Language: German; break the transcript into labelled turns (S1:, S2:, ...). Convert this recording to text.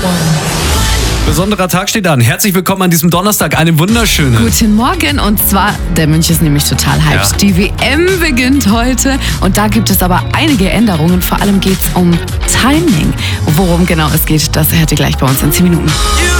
S1: Besonderer Tag steht an. Herzlich willkommen an diesem Donnerstag. Einen wunderschönen.
S2: Guten Morgen. Und zwar, der Mönch ist nämlich total hyped.
S1: Ja.
S2: Die WM beginnt heute und da gibt es aber einige Änderungen. Vor allem geht es um Timing. Worum genau es geht, das hört ihr gleich bei uns in 10 Minuten.